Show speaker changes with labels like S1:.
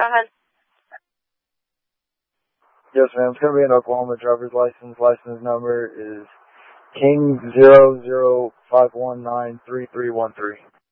S1: Go ahead.
S2: Yes, ma'am. It's going to be an Oklahoma driver's license. License number is King 005193313.